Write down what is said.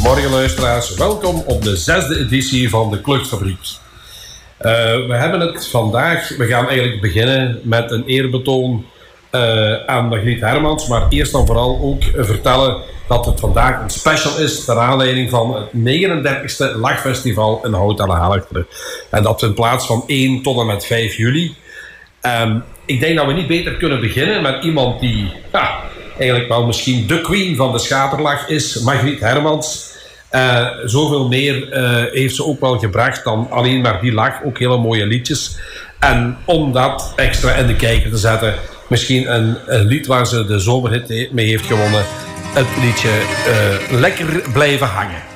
Goedemorgen luisteraars, welkom op de 6e editie van de Kluchtfabriek. We hebben het vandaag, we gaan eigenlijk beginnen met een eerbetoon aan Margriet Hermans, maar eerst en vooral ook vertellen dat het vandaag een special is ter aanleiding van het 39e Lachfestival in Hout aan de Halligteren. En dat vindt plaats van 1 tot en met 5 juli. Ik denk dat we niet beter kunnen beginnen met iemand die eigenlijk wel misschien de queen van de schaterlach is, Margriet Hermans. Zoveel meer heeft ze ook wel gebracht dan alleen maar die lach, ook hele mooie liedjes. En om dat extra in de kijker te zetten, misschien een lied waar ze de zomerhit mee heeft gewonnen, het liedje Lekker Blijven Hangen.